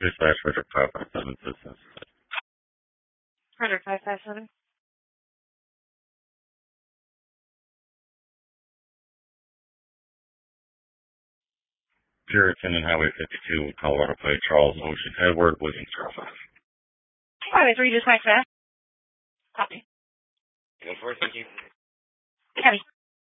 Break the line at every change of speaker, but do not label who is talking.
Dispatch Frederick 557 Systems.
Frederick 557.
Puritan and Highway 52, Colorado Plate, Charles Ocean, Edward, Williams, Girlfriend.
Highway 3, dispatch fast. Copy.
Go for it, thank you.
Copy.